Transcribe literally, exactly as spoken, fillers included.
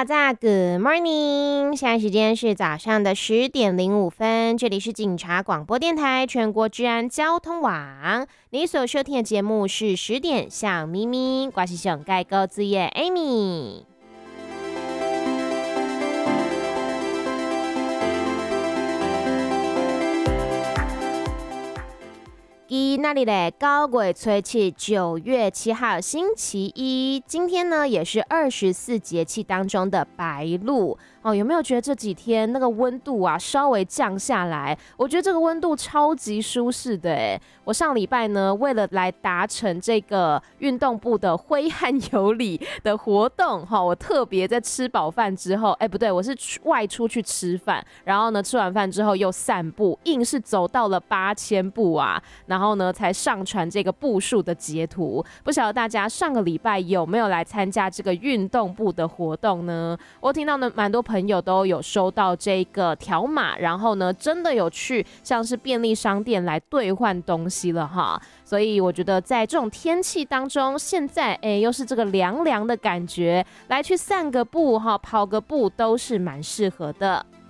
早早 Good morning， 现在时间是早上的十点零五分，这里是警察广播电台全国治安交通网，你所收听的节目是十点向咪咪，我是上盖高资业 Amy。今那里嘞，九月初七，九月七号星期一，今天呢也是二十四节气当中的白露哦。有没有觉得这几天那个温度啊稍微降下来？我觉得这个温度超级舒适的哎。我上礼拜呢，为了来达成这个运动部的挥汗有礼的活动哈，我特别在吃饱饭之后，哎不对，我是外出去吃饭，然后呢吃完饭之后又散步，硬是走到了八千步啊，然后呢才上传这个步数的截图。不晓得大家上个礼拜有没有来参加这个运动部的活动呢？我听到呢蛮多朋友都有收到这个条码，然后呢真的有去像是便利商店来兑换东西了哈。所以我觉得在这种天气当中，现在哎又是这个凉凉的感觉，来去散个步哈，跑个步都是蛮适合的。